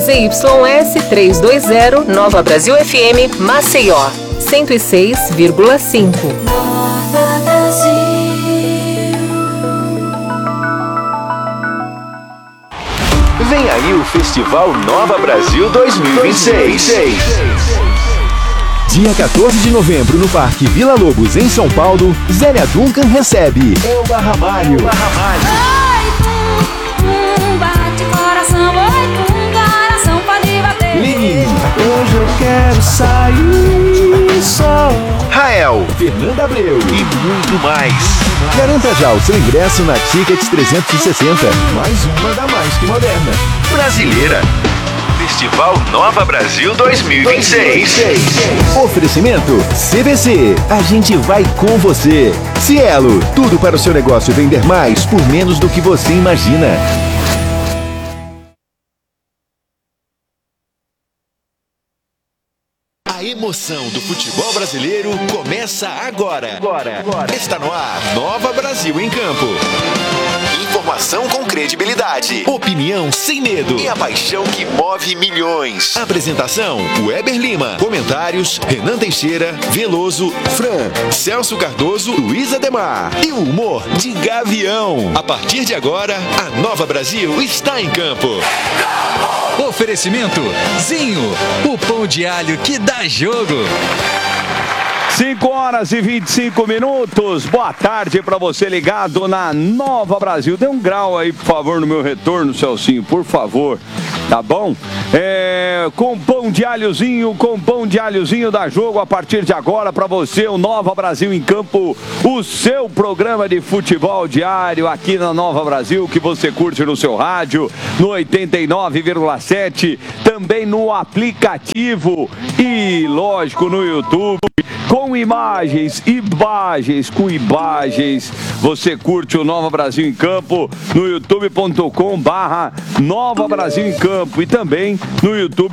ZYS 320, Nova Brasil FM, Maceió, 106,5. Nova Brasil. Vem aí o Festival Nova Brasil 2026. Dia 14 de novembro, no Parque Vila Lobos, em São Paulo, Zélia Duncan recebe Elba Ramalho. Bate coração, coração pode bater. Lini. Hoje eu quero sair só. Rael Fernanda Abreu. e muito mais. Garanta já o seu ingresso na Tickets 360. Mais uma da Mais Que Moderna. Brasileira. Festival Nova Brasil 2026. Oferecimento CVC. A gente vai com você. Cielo. Tudo para o seu negócio vender mais por menos do que você imagina. A emoção do futebol brasileiro começa agora. Está no ar, Nova Brasil em Campo. Informação com credibilidade, opinião sem medo e a paixão que move milhões. Apresentação, Weber Lima. Comentários, Renan Teixeira, Veloso, Fran, Celso Cardoso, Luiz Ademar. E o humor de Gavião. A partir de agora, a Nova Brasil está em campo. Oferecimento Zinho, o pão de alho que dá jogo. 5h25. Boa tarde para você ligado na Nova Brasil. Dê um grau aí, por favor, no meu retorno, Celcinho, por favor. Tá bom? Com pão de alhozinho da Jogo a partir de agora para você, o Nova Brasil em Campo, o seu programa de futebol diário aqui na Nova Brasil, que você curte no seu rádio, no 89,7, também no aplicativo e, lógico, no YouTube, com imagens, você curte o Nova Brasil em Campo no youtube.com/Nova Brasil em Campo e também no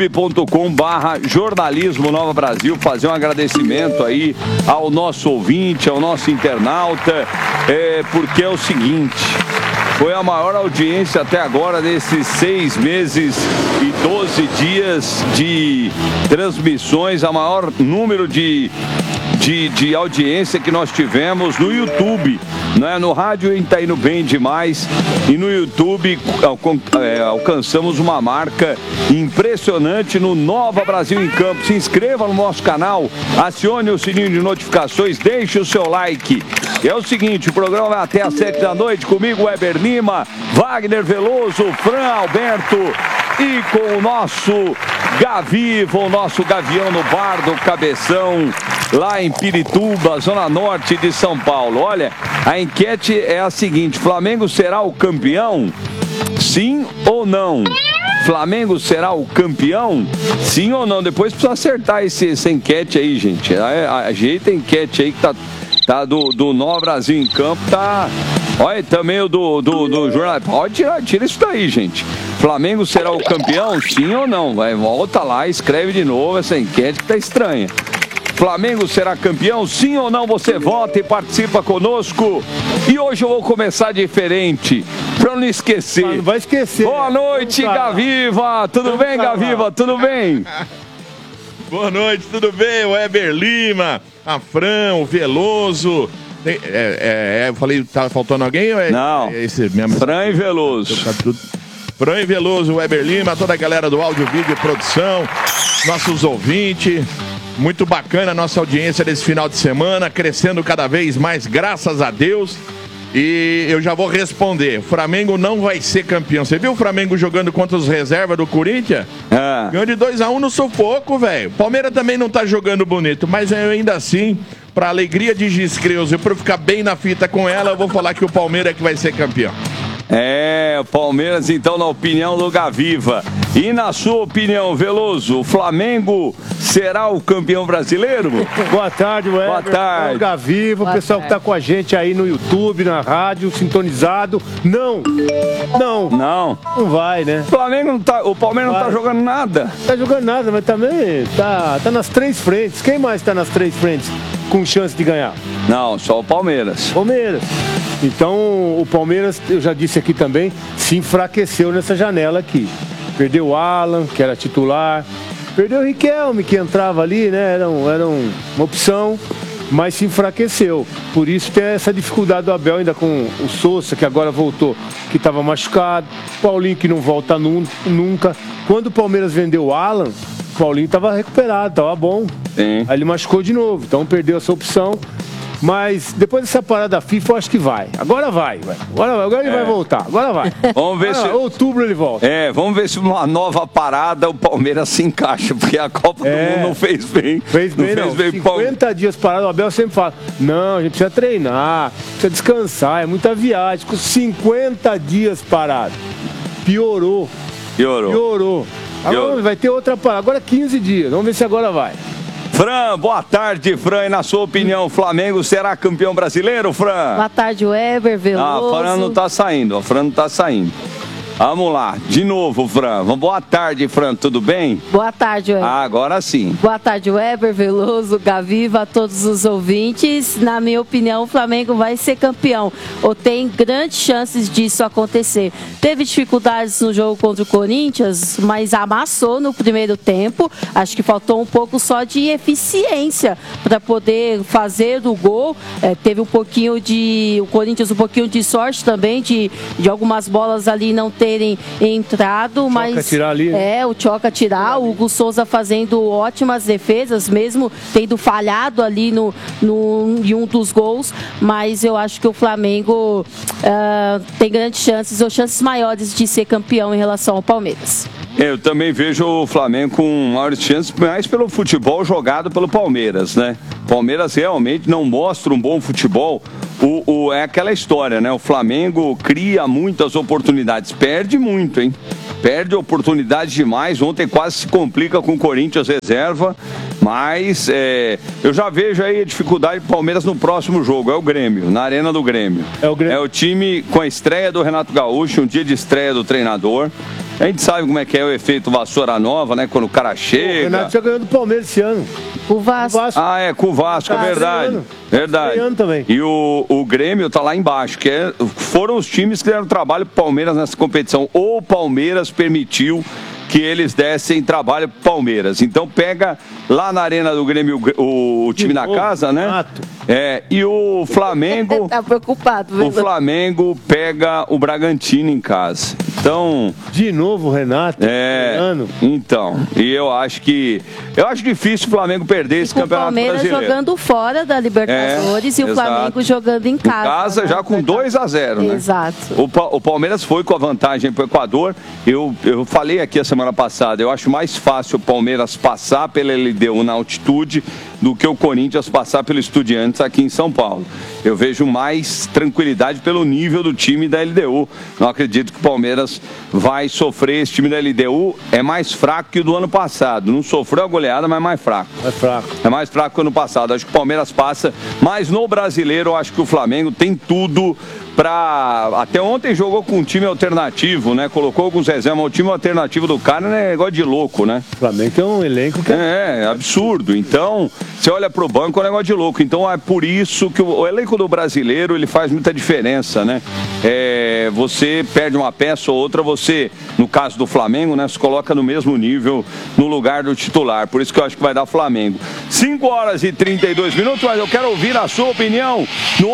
youtube.com/Jornalismo Nova Brasil. Fazer um agradecimento aí ao nosso ouvinte, ao nosso internauta, porque é o seguinte: foi a maior audiência até agora desses 6 meses e 12 dias de transmissões, a maior número de audiência que nós tivemos no YouTube, né? No rádio a gente está indo bem demais e no YouTube alcançamos uma marca impressionante no Nova Brasil em Campo. Se inscreva no nosso canal, acione o sininho de notificações, deixe o seu like. É o seguinte, o programa vai até às 7 da noite comigo, Weber Lima, Wagner Veloso, Fran Alberto e com o nosso Gaviva, o nosso Gavião no Bar do Cabeção, lá em Pirituba, zona norte de São Paulo. Olha, a enquete é a seguinte: Flamengo será o campeão? Sim ou não? Flamengo será o campeão? Sim ou não? Depois precisa acertar essa enquete aí, gente. Ajeita a enquete aí que tá do Nova Brasil em Campo, tá. Olha, também o do jornal. Pode tira isso daí, gente. Flamengo será o campeão? Sim ou não? Volta lá, escreve de novo essa enquete que tá estranha. Flamengo será campeão? Sim ou não? Você vota e participa conosco. E hoje eu vou começar diferente, pra não esquecer. Não vai esquecer. Boa noite, Gaviva. Tudo bem, Gaviva? Tudo bem? Boa noite, tudo bem? O Weber Lima, a Fran, o Veloso. Eu falei, tá faltando alguém? Ou não, esse mesmo? Fran e Veloso. Fran e Veloso, o Weber Lima, toda a galera do áudio, vídeo, produção, nossos ouvintes. Muito bacana a nossa audiência desse final de semana, crescendo cada vez mais, graças a Deus. E eu já vou responder. O Flamengo não vai ser campeão. Você viu o Flamengo jogando contra os reservas do Corinthians? Ganhou de 2-1 no sufoco, velho. Palmeiras também não tá jogando bonito, mas eu ainda assim, pra alegria de Gis Creuza e pra eu ficar bem na fita com ela, eu vou falar que o Palmeiras é que vai ser campeão. O Palmeiras, então, na opinião do Gaviva. E na sua opinião, Veloso, o Flamengo será o campeão brasileiro? Boa tarde, Weber. Boa tarde. O Gaviva, o pessoal que tá com a gente aí no YouTube, na rádio, sintonizado. Não vai, né? O Palmeiras não tá jogando nada. Tá jogando nada, mas também tá nas 3 frentes. Quem mais tá nas 3 frentes com chance de ganhar? Não, só o Palmeiras. Então, o Palmeiras, eu já disse aqui também, se enfraqueceu nessa janela aqui. Perdeu o Alan, que era titular. Perdeu o Riquelme, que entrava ali, né? Era uma opção, mas se enfraqueceu. Por isso tem essa dificuldade do Abel ainda com o Sousa, que agora voltou, que estava machucado. Paulinho, que não volta nunca. Quando o Palmeiras vendeu o Alan, o Paulinho estava recuperado, estava bom. Sim. Aí ele machucou de novo, então perdeu essa opção. Mas depois dessa parada da FIFA, eu acho que vai. Agora vai. Agora ele vai voltar. Agora vai. Vamos ver se... Outubro ele volta. Vamos ver se uma nova parada o Palmeiras se encaixa, porque a Copa do Mundo não fez bem. Fez bem. 50 dias parado, o Abel sempre fala, não, a gente precisa treinar, precisa descansar, é muita viagem. Com 50 dias parado. Piorou. Agora vai ter outra parada. Agora 15 dias. Vamos ver se agora vai. Fran, boa tarde, Fran. E na sua opinião, o Flamengo será campeão brasileiro, Fran? Boa tarde, Weber, Veloso. A Fran não tá saindo, Vamos lá, de novo, Fran. Boa tarde, Fran, tudo bem? Boa tarde, Weber. Agora sim. Boa tarde, Weber, Veloso, Gaviva, a todos os ouvintes. Na minha opinião, o Flamengo vai ser campeão, ou tem grandes chances disso acontecer. Teve dificuldades no jogo contra o Corinthians, mas amassou no primeiro tempo. Acho que faltou um pouco só de eficiência para poder fazer o gol. Teve o Corinthians um pouquinho de sorte também, de algumas bolas ali não terem entrado, mas o Tchoca tirar, o Hugo Souza fazendo ótimas defesas, mesmo tendo falhado ali em um dos gols, mas eu acho que o Flamengo tem grandes chances, ou chances maiores de ser campeão em relação ao Palmeiras. Eu também vejo o Flamengo com maiores chances, mais pelo futebol jogado pelo Palmeiras, né? O Palmeiras realmente não mostra um bom futebol. É aquela história, né? O Flamengo cria muitas oportunidades, perde muito, hein? Perde oportunidades demais. Ontem quase se complica com o Corinthians reserva, mas eu já vejo aí a dificuldade do Palmeiras no próximo jogo. É o Grêmio, na Arena do Grêmio. É o time com a estreia do Renato Gaúcho, um dia de estreia do treinador. A gente sabe como é que é o efeito vassoura nova, né? Quando o cara chega... O Renato já ganhou do Palmeiras esse ano. O Vasco. Com o Vasco, é verdade. Verdade. Também. E o Grêmio tá lá embaixo, foram os times que deram trabalho pro Palmeiras nessa competição. Ou o Palmeiras permitiu que eles dessem trabalho pro Palmeiras. Então pega lá na Arena do Grêmio o time da casa, né? E o Flamengo... Tá preocupado, viu? O Flamengo pega o Bragantino em casa. Então... De novo, Renato. Então, e eu acho difícil o Flamengo perder esse campeonato brasileiro. O Palmeiras jogando fora da Libertadores e o Flamengo jogando em casa. Em casa já com 2-0, né? Exato. O Palmeiras foi com a vantagem pro Equador. Eu falei aqui a semana passada, eu acho mais fácil o Palmeiras passar pela LDU na altitude do que o Corinthians passar pelo Estudiantes aqui em São Paulo. Eu vejo mais tranquilidade pelo nível do time da LDU. Não acredito que o Palmeiras vai sofrer. Esse time da LDU é mais fraco que o do ano passado. Não sofreu a goleada, mas mais fraco. É mais fraco que o ano passado. Acho que o Palmeiras passa, mas no Brasileiro eu acho que o Flamengo tem tudo pra... Até ontem jogou com um time alternativo, né? Colocou alguns reservas, mas o time alternativo do cara é negócio de louco, né? O Flamengo tem um elenco que é absurdo. Então, você olha pro banco, é um negócio de louco. Então é por isso que o elenco do Brasileiro, ele faz muita diferença, né? Você perde uma peça ou outra, você, no caso do Flamengo, né? Se coloca no mesmo nível, no lugar do titular. Por isso que eu acho que vai dar Flamengo. 5h32, mas eu quero ouvir a sua opinião no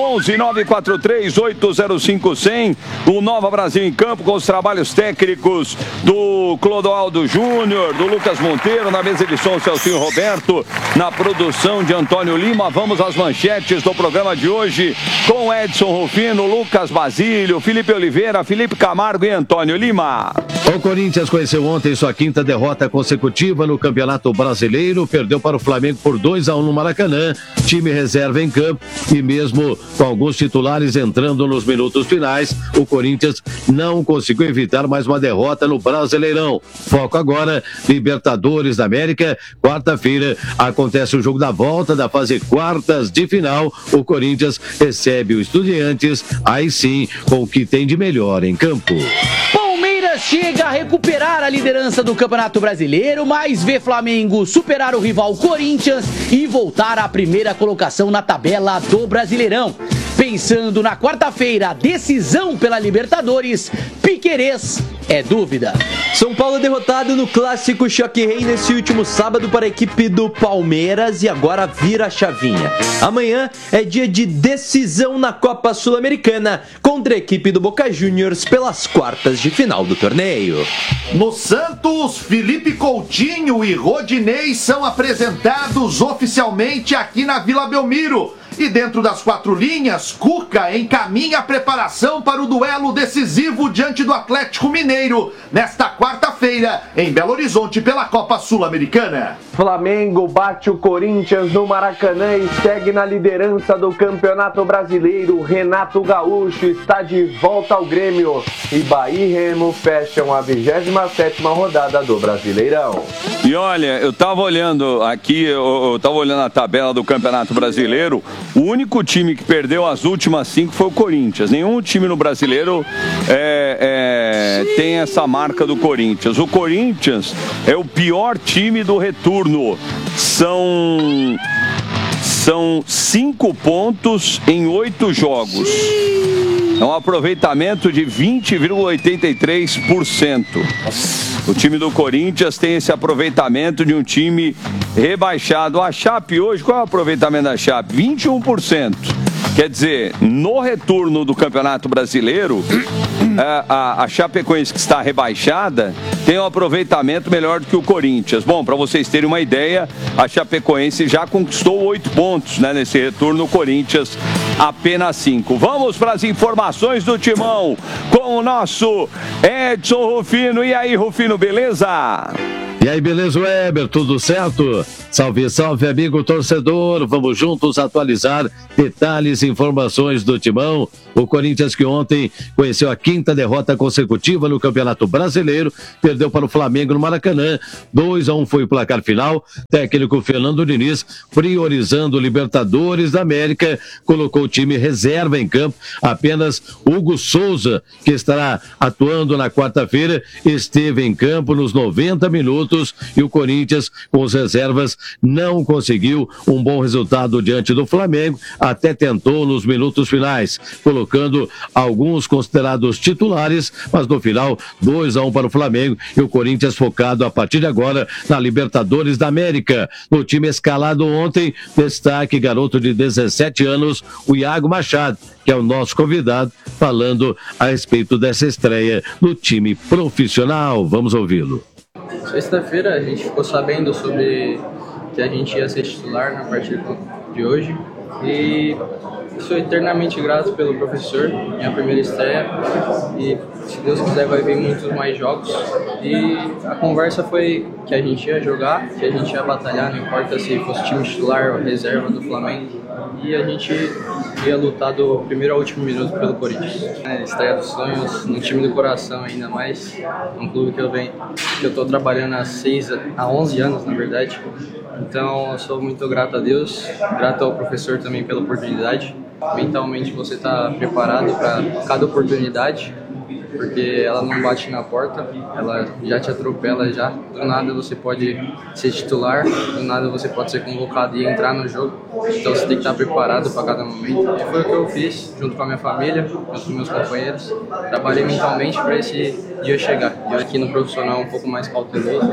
11-943-805-100. O Nova Brasil em Campo, com os trabalhos técnicos do Clodoaldo Júnior, do Lucas Monteiro, na mesa de som, Celcinho Roberto, na produção de Antônio Lima. Vamos às manchetes do programa de hoje com Edson Rufino, Lucas Basílio, Felipe Oliveira, Felipe Camargo e Antônio Lima. O Corinthians conheceu ontem sua quinta derrota consecutiva no Campeonato Brasileiro, perdeu para o Flamengo por 2-1 no Maracanã, time reserva em campo e mesmo com alguns titulares entrando nos minutos finais, o Corinthians não conseguiu evitar mais uma derrota no Brasileirão. Foco agora, Libertadores da América, quarta-feira acontece o jogo da volta da fase quartas de final, o Corinthians recebe o Estudiantes, aí sim, com o que tem de melhor em campo. Palmeiras chega a recuperar a liderança do Campeonato Brasileiro, mas vê Flamengo superar o rival Corinthians e voltar à primeira colocação na tabela do Brasileirão. Pensando na quarta-feira, a decisão pela Libertadores, Piquerez é dúvida. São Paulo derrotado no clássico Choque Rei nesse último sábado para a equipe do Palmeiras e agora vira a chavinha. Amanhã é dia de decisão na Copa Sul-Americana contra a equipe do Boca Juniors pelas quartas de final do torneio. No Santos, Felipe Coutinho e Rodinei são apresentados oficialmente aqui na Vila Belmiro. E dentro das quatro linhas, Cuca encaminha a preparação para o duelo decisivo diante do Atlético Mineiro, nesta quarta-feira, em Belo Horizonte, pela Copa Sul-Americana. Flamengo bate o Corinthians no Maracanã e segue na liderança do Campeonato Brasileiro. Renato Gaúcho está de volta ao Grêmio. E Bahia e Remo fecham a 27ª rodada do Brasileirão. E olha, eu tava olhando aqui, eu tava olhando a tabela do Campeonato Brasileiro. O único time que perdeu as últimas 5 foi o Corinthians. Nenhum time no Brasileiro tem essa marca do Corinthians. O Corinthians é o pior time do retorno. São 5 pontos em 8 jogos. É um aproveitamento de 20,83%. O time do Corinthians tem esse aproveitamento de um time rebaixado. A Chape hoje, qual é o aproveitamento da Chape? 21%. Quer dizer, no retorno do Campeonato Brasileiro, a Chapecoense, que está rebaixada, tem um aproveitamento melhor do que o Corinthians. Bom, para vocês terem uma ideia, a Chapecoense já conquistou 8 pontos, né, nesse retorno, o Corinthians apenas 5. Vamos para as informações do Timão com o nosso Edson Rufino. E aí, Rufino, beleza? E aí, beleza, Weber? Tudo certo? Salve, salve, amigo torcedor. Vamos juntos atualizar detalhes e informações do Timão. O Corinthians, que ontem conheceu a 5ª derrota consecutiva no Campeonato Brasileiro, perdeu para o Flamengo no Maracanã. 2-1 foi o placar final. Técnico Fernando Diniz, priorizando Libertadores da América, colocou o time reserva em campo. Apenas Hugo Souza, que estará atuando na quarta-feira, esteve em campo nos 90 minutos e o Corinthians, com as reservas, não conseguiu um bom resultado diante do Flamengo, até tentou nos minutos finais, colocando alguns considerados titulares, mas no final 2-1 para o Flamengo e o Corinthians focado a partir de agora na Libertadores da América. No time escalado ontem, destaque garoto de 17 anos, o Iago Machado, que é o nosso convidado, falando a respeito dessa estreia no time profissional. Vamos ouvi-lo. Sexta-feira a gente ficou sabendo sobre que a gente ia ser titular na partida de hoje e sou eternamente grato pelo professor, minha primeira estreia, e se Deus quiser vai vir muitos mais jogos. E a conversa foi que a gente ia jogar, que a gente ia batalhar, não importa se fosse time titular ou reserva do Flamengo, e a gente ia lutar do primeiro ao último minuto pelo Corinthians. Estreia dos sonhos, no time do coração ainda mais, um clube que eu estou trabalhando há 11 anos, na verdade. Então eu sou muito grato a Deus, grato ao professor também pela oportunidade. Mentalmente você está preparado para cada oportunidade, porque ela não bate na porta, ela já te atropela já. Do nada você pode ser titular, do nada você pode ser convocado e entrar no jogo. Então você tem que estar preparado para cada momento. E foi o que eu fiz, junto com a minha família, junto com meus companheiros. Trabalhei mentalmente para esse dia chegar. E aqui no profissional um pouco mais cauteloso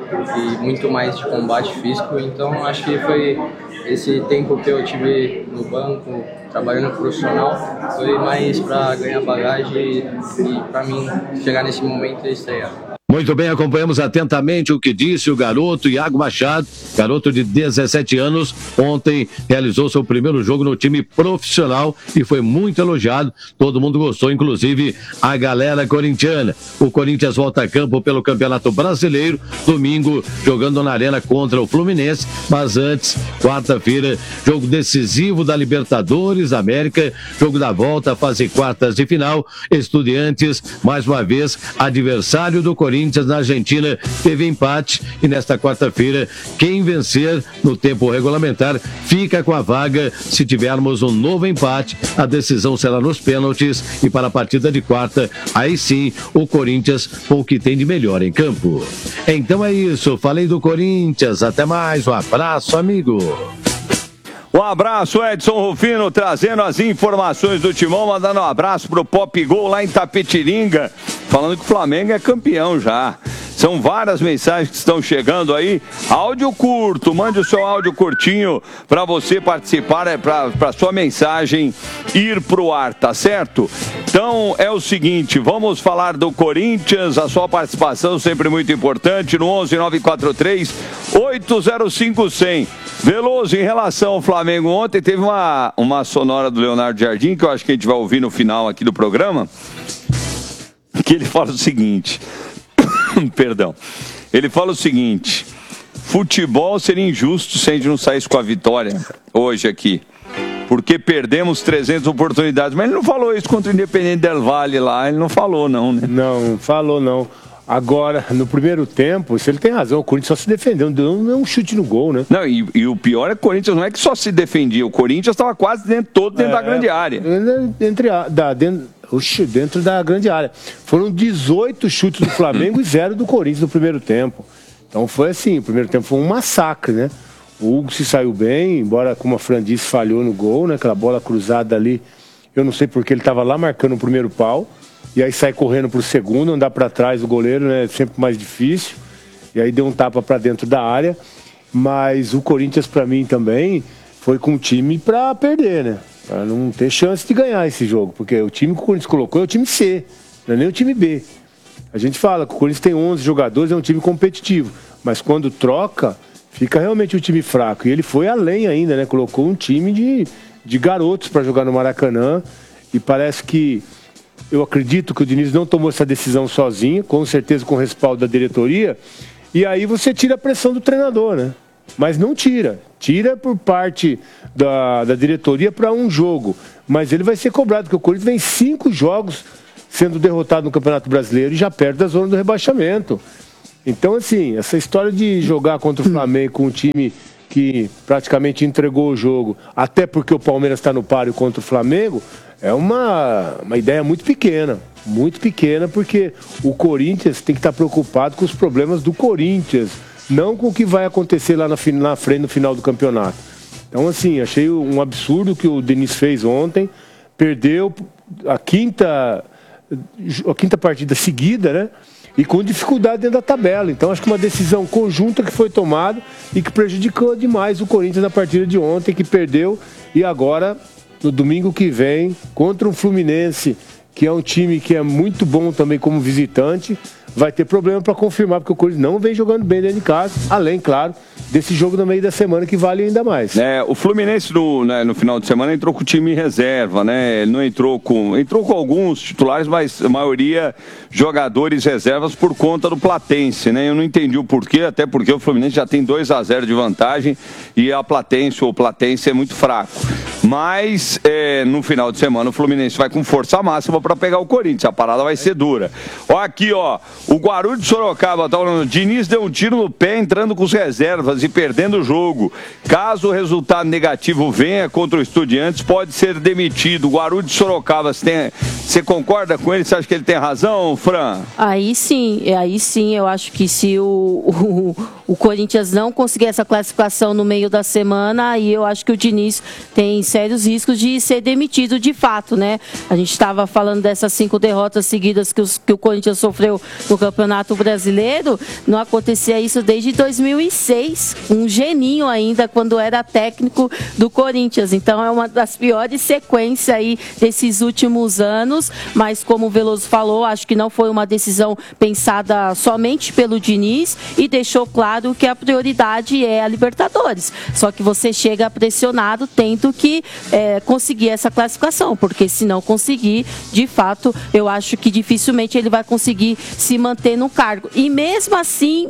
e muito mais de combate físico. Então acho que foi esse tempo que eu tive no banco, trabalhando profissional, foi mais para ganhar bagagem e para mim chegar nesse momento e estrear. Muito bem, acompanhamos atentamente o que disse o garoto Iago Machado, garoto de 17 anos, ontem realizou seu primeiro jogo no time profissional e foi muito elogiado, todo mundo gostou, inclusive a galera corintiana. O Corinthians volta a campo pelo Campeonato Brasileiro, domingo jogando na Arena contra o Fluminense, mas antes, quarta-feira, jogo decisivo da Libertadores da América, jogo da volta, fase quartas de final, Estudiantes, mais uma vez, adversário do Corinthians na Argentina, teve empate e nesta quarta-feira, quem vencer no tempo regulamentar fica com a vaga. Se tivermos um novo empate, a decisão será nos pênaltis e para a partida de quarta, aí sim, o Corinthians com o que tem de melhor em campo. Então é isso, falei do Corinthians, até mais, um abraço, amigo. Um abraço, Edson Rufino, trazendo as informações do Timão, mandando um abraço pro Pop Gol lá em Tapetiringa, falando que o Flamengo é campeão já. São várias mensagens que estão chegando aí. Áudio curto, mande o seu áudio curtinho para você participar, para sua mensagem ir pro ar, tá certo? Então é o seguinte, vamos falar do Corinthians, a sua participação sempre muito importante no 11-943-805-100. Veloso, em relação ao Flamengo, ontem teve uma sonora do Leonardo Jardim, que eu acho que a gente vai ouvir no final aqui do programa, que ele fala o seguinte... Perdão. Ele fala o seguinte: futebol seria injusto se a gente não saísse com a vitória hoje aqui, porque perdemos 300 oportunidades. Mas ele não falou isso contra o Independente Del Valle lá, ele não falou não, né? Não, falou não. Agora, no primeiro tempo, isso ele tem razão, o Corinthians só se defendeu, não deu um chute no gol, né? Não, e o pior é que o Corinthians não é que só se defendia, o Corinthians estava quase dentro da grande área. Dentro da grande área. Foram 18 chutes do Flamengo e 0 do Corinthians no primeiro tempo. Então foi assim, o primeiro tempo foi um massacre, né? O Hugo se saiu bem, embora, como a Fran disse, falhou no gol, né? Aquela bola cruzada ali, eu não sei porque ele estava lá marcando o primeiro pau, e aí sai correndo pro segundo, andar para trás do goleiro, né? Sempre mais difícil, e aí deu um tapa para dentro da área, mas o Corinthians, para mim também, foi com o time para perder, né? Para não ter chance de ganhar esse jogo, porque o time que o Corinthians colocou é o time C, não é nem o time B. A gente fala que o Corinthians tem 11 jogadores, é um time competitivo, mas quando troca, fica realmente um time fraco. E ele foi além ainda, né? Colocou um time de garotos para jogar no Maracanã, e parece que, eu acredito que o Diniz não tomou essa decisão sozinho, com certeza com o respaldo da diretoria, e aí você tira a pressão do treinador, né? Mas não tira por parte da diretoria para um jogo, mas ele vai ser cobrado, porque o Corinthians vem 5 jogos sendo derrotado no Campeonato Brasileiro e já perde da zona do rebaixamento. Então, assim, essa história de jogar contra o Flamengo com um time que praticamente entregou o jogo, até porque o Palmeiras está no páreo contra o Flamengo, é uma ideia muito pequena, porque o Corinthians tem que estar preocupado com os problemas do Corinthians, não com o que vai acontecer lá na frente, no final do campeonato. Então, assim, achei um absurdo o que o Diniz fez ontem, perdeu a quinta partida seguida, né? E com dificuldade dentro da tabela. Então, acho que uma decisão conjunta que foi tomada e que prejudicou demais o Corinthians na partida de ontem, que perdeu, e agora, no domingo que vem, contra o Fluminense, que é um time que é muito bom também como visitante, vai ter problema para confirmar, porque o Corinthians não vem jogando bem dentro de casa, além, claro, desse jogo no meio da semana que vale ainda mais. O Fluminense no final de semana entrou com o time em reserva, né? Ele não entrou com alguns titulares, mas a maioria jogadores reservas por conta do Platense, né? Eu não entendi o porquê, até porque o Fluminense já tem 2-0 de vantagem e o Platense é muito fraco. Mas no final de semana o Fluminense vai com força máxima para pegar o Corinthians, a parada vai ser dura. Ó, aqui, ó, o Guarulhos de Sorocaba tá falando, Diniz deu um tiro no pé entrando com os reservas e perdendo o jogo. Caso o resultado negativo venha contra o Estudiantes, pode ser demitido. O Guarulhos de Sorocaba, você concorda com ele? Você acha que ele tem razão, Fran? Aí sim, eu acho que se o Corinthians não conseguir essa classificação no meio da semana, aí eu acho que o Diniz tem sérios riscos de ser demitido de fato, né? A gente estava falando dessas 5 derrotas seguidas que o Corinthians sofreu no Campeonato Brasileiro, não acontecia isso desde 2006, um geninho ainda quando era técnico do Corinthians, então é uma das piores sequências aí desses últimos anos, mas como o Veloso falou, acho que não foi uma decisão pensada somente pelo Diniz e deixou claro que a prioridade é a Libertadores, só que você chega pressionado tendo que conseguir essa classificação, porque se não conseguir, de fato, eu acho que dificilmente ele vai conseguir se manter no cargo. E mesmo assim,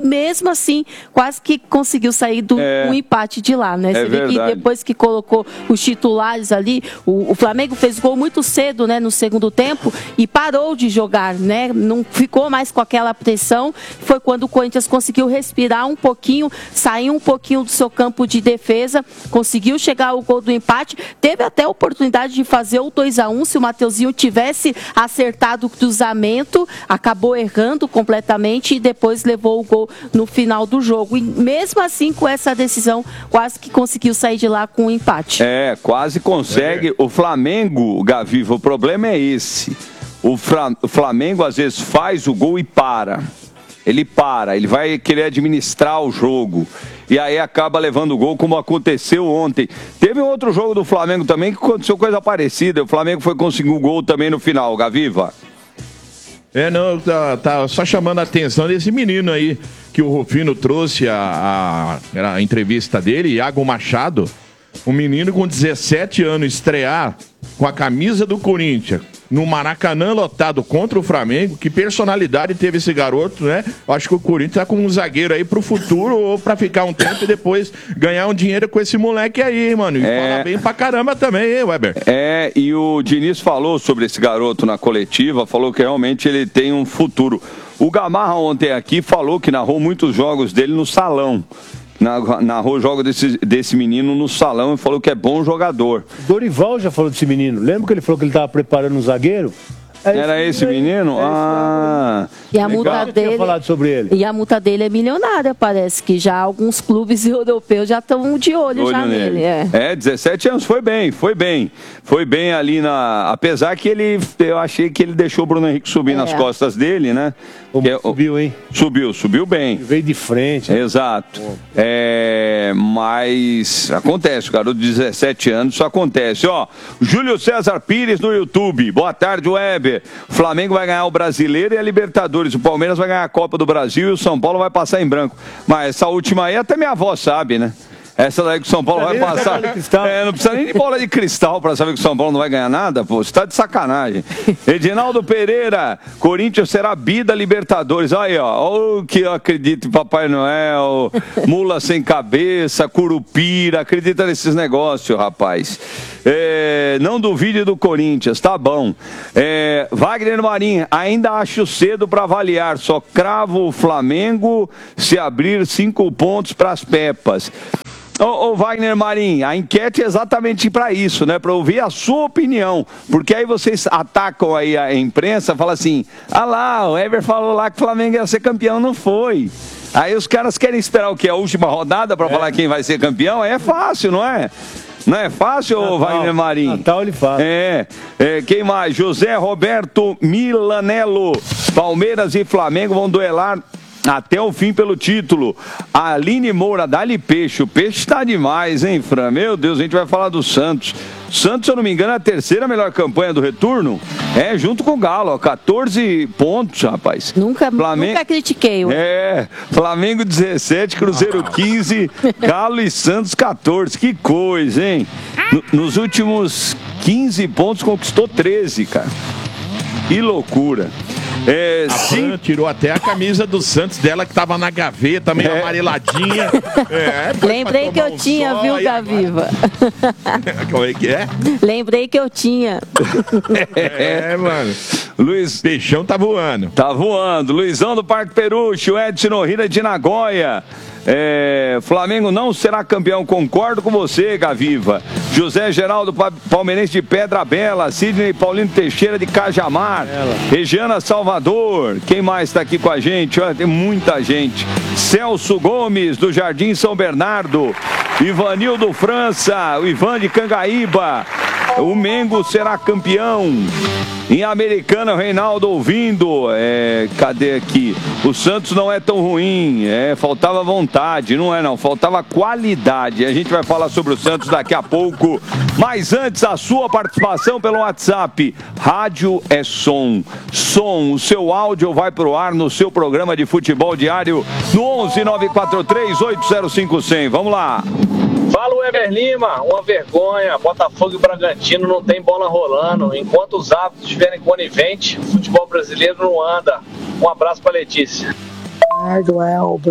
quase que conseguiu sair do um empate de lá, né? Você vê que depois que colocou os titulares ali, o Flamengo fez gol muito cedo, né, no segundo tempo e parou de jogar, né? Não ficou mais com aquela pressão. Foi quando o Corinthians conseguiu respirar um pouquinho, saiu um pouquinho do seu campo de defesa, conseguiu chegar ao gol do empate, teve até a oportunidade de fazer o 2-1, se o Mateuzinho tivesse acertado o cruzamento, acabou errando completamente e depois levou o gol no final do jogo. E mesmo assim, com essa decisão, quase que conseguiu sair de lá com um empate. Quase consegue. O Flamengo, Gaviva, o problema é esse. O Flamengo às vezes faz o gol e para. Ele vai querer administrar o jogo. E aí acaba levando o gol, como aconteceu ontem. Teve um outro jogo do Flamengo também que aconteceu coisa parecida. O Flamengo foi conseguir o gol também no final, Gaviva. Tá só chamando a atenção desse menino aí, que o Rufino trouxe a entrevista dele, Iago Machado. Um menino com 17 anos estrear com a camisa do Corinthians no Maracanã lotado contra o Flamengo. Que personalidade teve esse garoto, né? Eu acho que o Corinthians tá com um zagueiro aí pro futuro ou pra ficar um tempo e depois ganhar um dinheiro com esse moleque aí, mano. E fala bem pra caramba também, hein, Weber? E o Diniz falou sobre esse garoto na coletiva, falou que realmente ele tem um futuro. O Gamarra ontem aqui falou que narrou muitos jogos dele no salão. Narrou o jogo desse menino no salão e falou que é bom jogador. Dorival já falou desse menino. Lembra que ele falou que ele estava preparando um zagueiro? Era esse menino? E a multa dele, falado sobre ele. E a multa dele é milionária, parece que já alguns clubes europeus já estão de olho já nele. 17 anos, foi bem ali apesar que eu achei que ele deixou o Bruno Henrique subir nas costas dele, né? Subiu, hein? Subiu bem. Ele veio de frente. Exato. Mas acontece, o garoto de 17 anos, isso acontece. Júlio César Pires no YouTube. Boa tarde, Weber. O Flamengo vai ganhar o Brasileiro e a Libertadores. O Palmeiras vai ganhar a Copa do Brasil e o São Paulo vai passar em branco. Mas essa última aí até minha avó sabe, né? Essa daí que o São Paulo vai passar. Não precisa nem de bola de cristal pra saber que o São Paulo não vai ganhar nada, pô. Você tá de sacanagem. Edinaldo Pereira, Corinthians será bi da Libertadores. Aí, ó. Que eu acredito em Papai Noel, mula sem cabeça, curupira. Acredita nesses negócios, rapaz. Não duvide do Corinthians, tá bom. Wagner Marinho, ainda acho cedo para avaliar. Só cravo o Flamengo se abrir 5 pontos para as Pepas. Ô Wagner Marim, a enquete é exatamente para isso, né? Para ouvir a sua opinião. Porque aí vocês atacam aí a imprensa, falam assim: lá, o Ever falou lá que o Flamengo ia ser campeão, não foi. Aí os caras querem esperar o quê? A última rodada para falar quem vai ser campeão? Aí é fácil, não é? Não é fácil, Wagner Marim? Natal ele fala. Quem mais? José Roberto Milanello. Palmeiras e Flamengo vão duelar até o fim pelo título. A Aline Moura, dá-lhe peixe. O peixe tá demais, hein, Fran? Meu Deus, a gente vai falar do Santos. Santos, se eu não me engano, é a terceira melhor campanha do retorno. Junto com o Galo, 14 pontos, rapaz. Nunca critiquei. Flamengo 17, Cruzeiro 15, Galo e Santos 14. Que coisa, hein? Nos últimos 15 pontos conquistou 13, cara. Que loucura. A Fran tirou até a camisa do Santos dela, que tava na gaveta, meio amareladinha. Lembrei que eu tinha, viu, Gaviva? Como é que é? Lembrei que eu tinha. Mano. Luiz Peixão tá voando. Tá voando. Luizão do Parque Peruche, o Edson Norrida de Nagoya. Flamengo não será campeão, concordo com você, Gaviva. José Geraldo Palmeirense de Pedra Bela, Sidney Paulino Teixeira de Cajamar, Regiana Salvador, quem mais está aqui com a gente? Olha, tem muita gente. Celso Gomes do Jardim São Bernardo, Ivanildo França, o Ivan de Cangaíba. O Mengo será campeão. Em Americana, o Reinaldo ouvindo. Cadê aqui? O Santos não é tão ruim. Faltava vontade. Não, faltava qualidade. A gente vai falar sobre o Santos daqui a pouco. Mas antes, a sua participação pelo WhatsApp. Rádio é som. O seu áudio vai pro ar no seu programa de futebol diário no 11 943 805 100. Vamos lá. Fala, Weber Lima, uma vergonha, Botafogo e Bragantino não tem bola rolando, enquanto os árbitros estiverem coniventes, o futebol brasileiro não anda. Um abraço pra Letícia. Do Elber,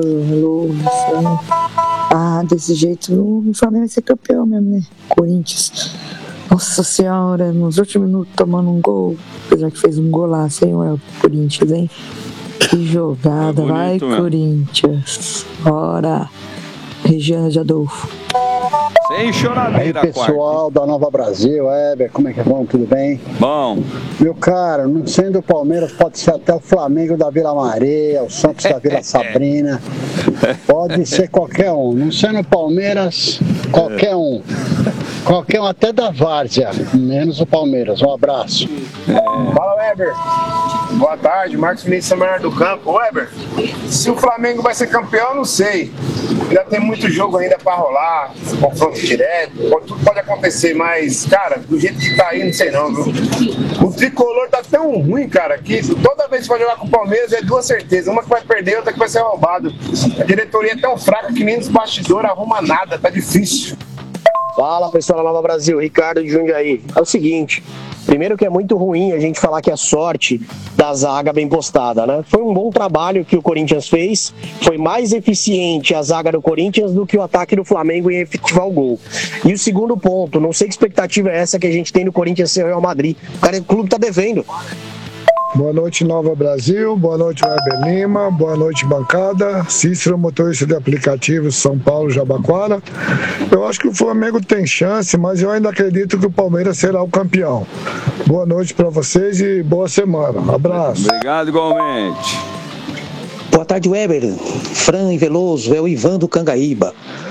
desse jeito o Flamengo vai ser campeão mesmo, né? Corinthians. Nossa senhora, nos últimos minutos tomando um gol, apesar que fez um golaço, hein, o Corinthians, hein? Que jogada, vai mesmo. Corinthians. Bora. Regiana de Adolfo. Sem choradeira, aí, pessoal da Nova Brasil, Heber, como é que vão? Tudo bem? Bom. Meu cara, não sendo o Palmeiras, pode ser até o Flamengo da Vila Maria, o Santos da Vila Sabrina. Pode ser qualquer um. Não sendo o Palmeiras, qualquer um. Qualquer um, até da Várzea, menos o Palmeiras. Um abraço. Fala, Weber. Boa tarde, Marcos Vinícius Menor do Campo. Weber, se o Flamengo vai ser campeão, eu não sei. Ainda tem muito jogo ainda pra rolar, confronto direto, tudo pode acontecer, mas, cara, do jeito que tá aí, não sei não, viu? O tricolor tá tão ruim, cara, que toda vez que vai jogar com o Palmeiras é duas certezas. Uma que vai perder, outra que vai ser roubado. A diretoria é tão fraca que nem nos bastidores arruma nada, tá difícil. Fala, pessoal da Nova Brasil, Ricardo de Jundiaí. É o seguinte, primeiro que é muito ruim a gente falar que é sorte da zaga bem postada, né? Foi um bom trabalho que o Corinthians fez, foi mais eficiente a zaga do Corinthians do que o ataque do Flamengo em efetivar o gol. E o segundo ponto, não sei que expectativa é essa que a gente tem no Corinthians ser o Real Madrid. O clube tá devendo. Boa noite, Nova Brasil. Boa noite, Weber Lima. Boa noite, bancada. Cícero, motorista de aplicativo São Paulo, Jabaquara. Eu acho que o Flamengo tem chance, mas eu ainda acredito que o Palmeiras será o campeão. Boa noite para vocês e boa semana. Abraço. Obrigado igualmente. Boa tarde, Weber. Fran e Veloso, é o Ivan do Cangaíba.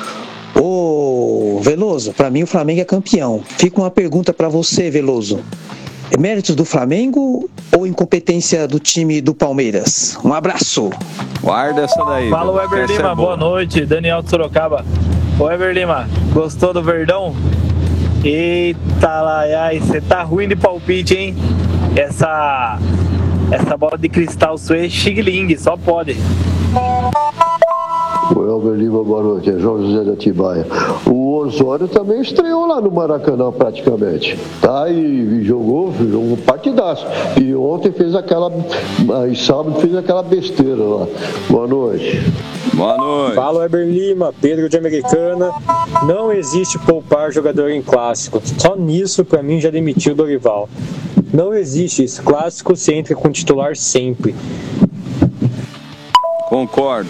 Ô, Veloso, para mim o Flamengo é campeão. Fica uma pergunta para você, Veloso. É méritos do Flamengo ou incompetência do time do Palmeiras? Um abraço. Guarda essa daí. Fala, Weber Lima, boa noite. Daniel de Sorocaba. Ô, Weber Lima, gostou do Verdão? Eita, ai, você tá ruim de palpite, hein? Essa bola de cristal sua é xing-ling, só pode. O Elber Lima, boa noite, é João José de Atibaia. O Osório também estreou lá no Maracanã praticamente, tá? E jogou um partidaço. E ontem fez aquela, aí sábado fez aquela besteira lá. Boa noite. Boa noite. Fala, Weber Lima, Pedro de Americana. Não existe poupar jogador em clássico. Só nisso, pra mim, já demitiu o Dorival. Não existe isso. Clássico se entra com titular sempre. Concordo,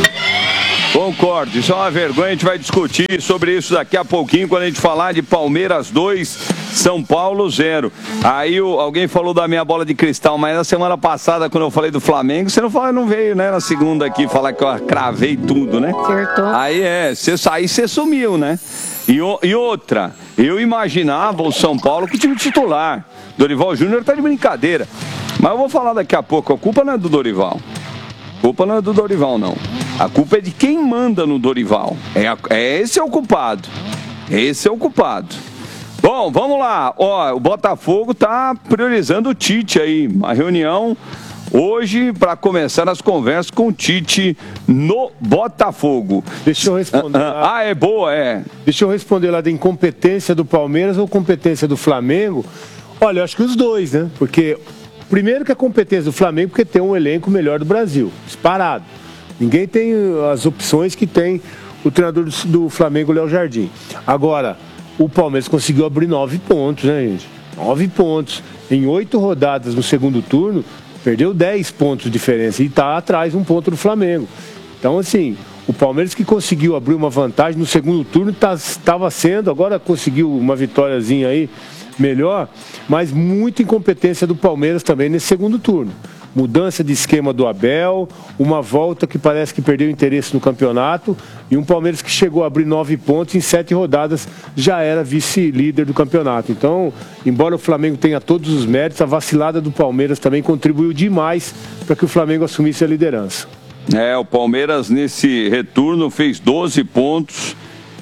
isso é uma vergonha, a gente vai discutir sobre isso daqui a pouquinho, quando a gente falar de Palmeiras 2, São Paulo 0. Aí alguém falou da minha bola de cristal, mas na semana passada, quando eu falei do Flamengo, você não veio, né, na segunda aqui, falar que eu cravei tudo, né? Acertou. Aí você sumiu, né? E outra, eu imaginava o São Paulo com o time titular. Dorival Júnior tá de brincadeira. Mas eu vou falar daqui a pouco, a culpa não é do Dorival. A culpa não é do Dorival, não. A culpa é de quem manda no Dorival. Esse é o culpado. Esse é o culpado. Bom, vamos lá. Ó, o Botafogo tá priorizando o Tite aí. Uma reunião hoje para começar as conversas com o Tite no Botafogo. Deixa eu responder. É boa, é. Deixa eu responder lá da incompetência do Palmeiras ou competência do Flamengo. Olha, eu acho que os dois, né? Porque, primeiro que a competência do Flamengo, porque tem um elenco melhor do Brasil, disparado. Ninguém tem as opções que tem o treinador do Flamengo, Léo Jardim. Agora, o Palmeiras conseguiu abrir 9 pontos, né, gente? 9 pontos. Em 8 rodadas no segundo turno, perdeu 10 pontos de diferença e está atrás 1 ponto do Flamengo. Então, assim, o Palmeiras que conseguiu abrir uma vantagem no segundo turno estava sendo, agora conseguiu uma vitóriazinha aí melhor, mas muita incompetência do Palmeiras também nesse segundo turno. Mudança de esquema do Abel, uma volta que parece que perdeu interesse no campeonato e um Palmeiras que chegou a abrir 9 pontos em 7 rodadas já era vice-líder do campeonato. Então, embora o Flamengo tenha todos os méritos, a vacilada do Palmeiras também contribuiu demais para que o Flamengo assumisse a liderança. O Palmeiras nesse retorno fez 12 pontos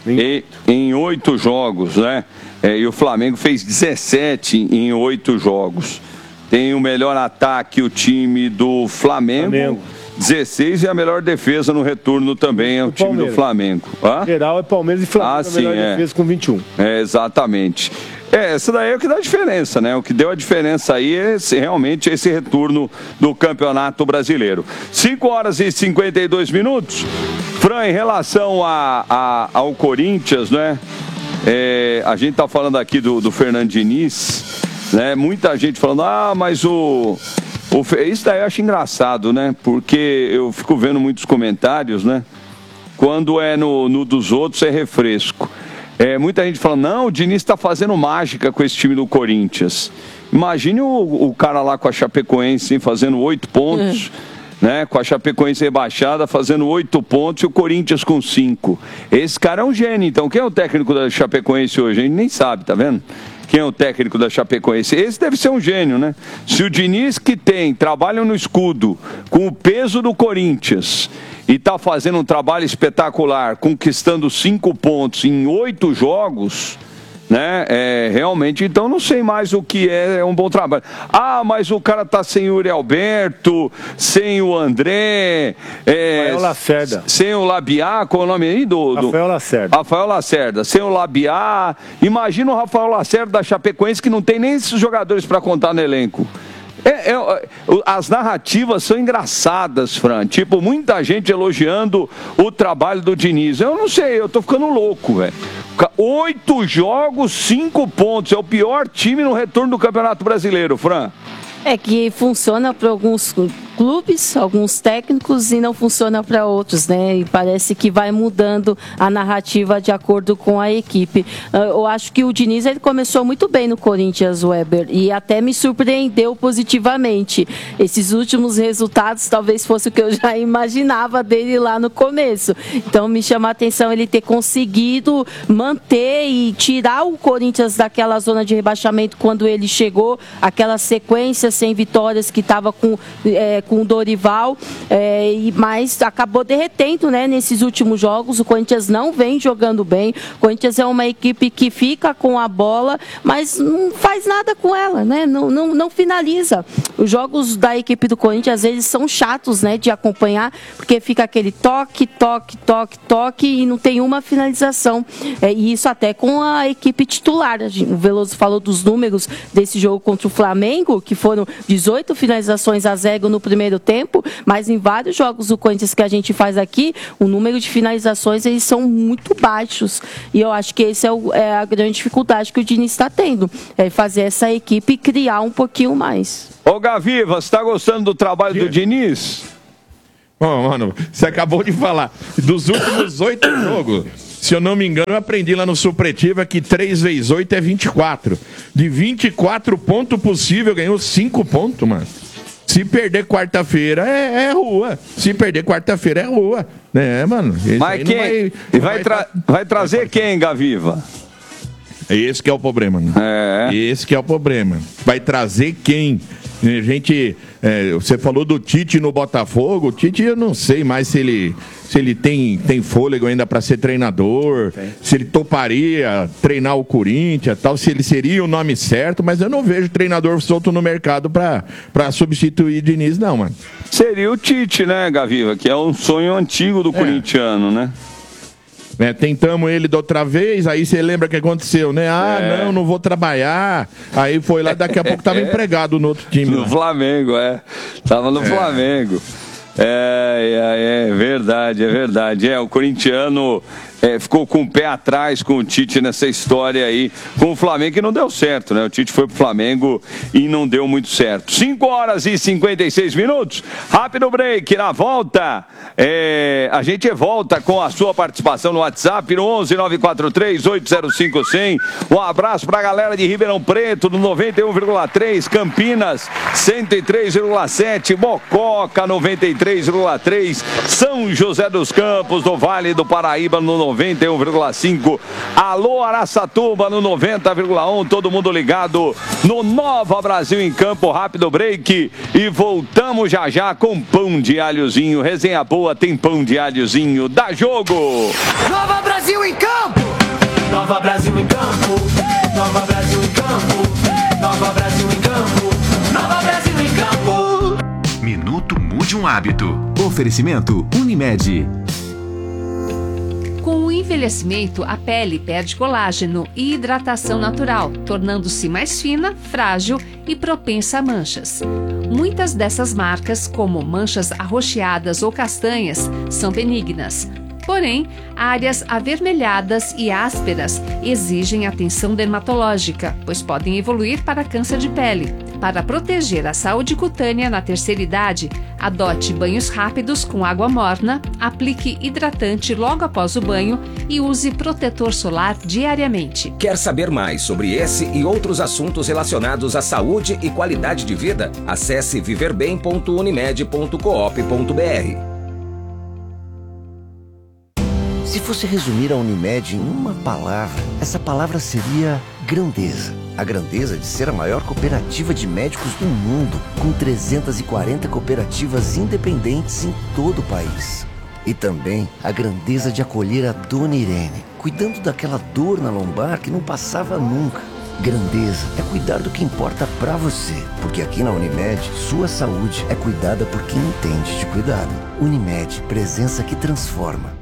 em 8 jogos, né? E o Flamengo fez 17 em 8 jogos. Tem o melhor ataque o time do Flamengo. 16 e a melhor defesa no retorno também é o time do Flamengo. Geral é Palmeiras e Flamengo, a melhor defesa com 21. Exatamente. Essa daí é o que dá a diferença, né? O que deu a diferença aí é realmente esse retorno do Campeonato Brasileiro. 5 horas e 52 minutos. Fran, em relação ao Corinthians, né? A gente tá falando aqui do Fernando Diniz, né? Muita gente falando, mas Isso daí eu acho engraçado, né? Porque eu fico vendo muitos comentários, né? Quando é no dos outros é refresco. Muita gente fala, não, o Diniz está fazendo mágica com esse time do Corinthians. Imagine o cara lá com a Chapecoense fazendo 8 pontos, né? Com a Chapecoense rebaixada fazendo 8 pontos e o Corinthians com 5. Esse cara é um gênio. Então, quem é o técnico da Chapecoense hoje? A gente nem sabe, tá vendo? Quem é o técnico da Chapecoense? Esse deve ser um gênio, né? Se o Diniz trabalha no escudo com o peso do Corinthians e está fazendo um trabalho espetacular, conquistando 5 pontos em 8 jogos, né? Realmente, então não sei mais o que é um bom trabalho. Mas o cara tá sem o Yuri Alberto, sem o André, Rafael Lacerda, sem o Labiá, qual é o nome aí Rafael Lacerda. Rafael Lacerda, sem o Labiá. Imagina o Rafael Lacerda da Chapecoense que não tem nem esses jogadores para contar no elenco. As narrativas são engraçadas, Fran. Tipo, muita gente elogiando o trabalho do Diniz. Eu não sei, eu tô ficando louco, velho. 8 jogos, 5 pontos. É o pior time no retorno do Campeonato Brasileiro, Fran. Que funciona para alguns clubes, alguns técnicos, e não funciona para outros, né? E parece que vai mudando a narrativa de acordo com a equipe. Eu acho que o Diniz, ele começou muito bem no Corinthians, Weber, e até me surpreendeu positivamente. Esses últimos resultados talvez fosse o que eu já imaginava dele lá no começo. Então me chama a atenção ele ter conseguido manter e tirar o Corinthians daquela zona de rebaixamento quando ele chegou, aquela sequência sem vitórias que estava com o Dorival, mas acabou derretendo, né, nesses últimos jogos. O Corinthians não vem jogando bem. O Corinthians é uma equipe que fica com a bola, mas não faz nada com ela, né? Não finaliza. Os jogos da equipe do Corinthians às vezes são chatos, né, de acompanhar, porque fica aquele toque e não tem uma finalização. E isso até com a equipe titular. O Veloso falou dos números desse jogo contra o Flamengo, que foram 18 finalizações a 0 no primeiro tempo, mas em vários jogos do Corinthians que a gente faz aqui, o número de finalizações eles são muito baixos. E eu acho que essa é a grande dificuldade que o Diniz está tendo, fazer essa equipe criar um pouquinho mais. Ô Gaviva, você está gostando do trabalho do Diniz? Mano, você acabou de falar dos últimos 8 jogos. Se eu não me engano, eu aprendi lá no Supretiva que 3 vezes 8 é 24. De 24 pontos possível, ganhou 5 pontos, mano. Se perder quarta-feira, é rua. Se perder quarta-feira, é rua. Mano? Mas quem? Vai trazer quem, Gaviva? Esse que é o problema. Né? Esse que é o problema. Vai trazer quem? Você falou do Tite no Botafogo. O Tite, eu não sei mais se ele tem fôlego ainda para ser treinador, se ele toparia treinar o Corinthians, tal, se ele seria o nome certo, mas eu não vejo treinador solto no mercado para substituir Diniz, não, mano. Seria o Tite, né, Gaviva? Que é um sonho antigo do corintiano, né? Tentamos ele da outra vez, aí você lembra o que aconteceu, né? Não vou trabalhar. Aí foi lá, daqui a pouco tava empregado no outro time. No Flamengo, Tava no Flamengo. É verdade. O corintiano ficou com o pé atrás com o Tite nessa história aí, com o Flamengo, que não deu certo, né? O Tite foi pro Flamengo e não deu muito certo. 5h56. Rápido break. Na volta, a gente volta com a sua participação no WhatsApp, no 11-943-805-100. Um abraço pra galera de Ribeirão Preto, no 91,3, Campinas, 103,7, Mococa, 93,3, São José dos Campos, do Vale do Paraíba, no 91,5. Alô Araçatuba no 90,1. Todo mundo ligado no Nova Brasil em Campo. Rápido break e voltamos já com pão de alhozinho. Resenha boa, tem pão de alhozinho. Dá jogo! Nova Brasil em Campo! Nova Brasil em Campo! Nova Brasil em Campo! Nova Brasil em Campo! Nova Brasil em Campo! Minuto Mude um Hábito. Oferecimento Unimed. Com o envelhecimento, a pele perde colágeno e hidratação natural, tornando-se mais fina, frágil e propensa a manchas. Muitas dessas marcas, como manchas arroxeadas ou castanhas, são benignas. Porém, áreas avermelhadas e ásperas exigem atenção dermatológica, pois podem evoluir para câncer de pele. Para proteger a saúde cutânea na terceira idade, adote banhos rápidos com água morna, aplique hidratante logo após o banho e use protetor solar diariamente. Quer saber mais sobre esse e outros assuntos relacionados à saúde e qualidade de vida? Acesse viverbem.unimed.coop.br. Se fosse resumir a Unimed em uma palavra, essa palavra seria grandeza. A grandeza de ser a maior cooperativa de médicos do mundo, com 340 cooperativas independentes em todo o país. E também a grandeza de acolher a Dona Irene, cuidando daquela dor na lombar que não passava nunca. Grandeza é cuidar do que importa pra você, porque aqui na Unimed, sua saúde é cuidada por quem entende de cuidado. Unimed, presença que transforma.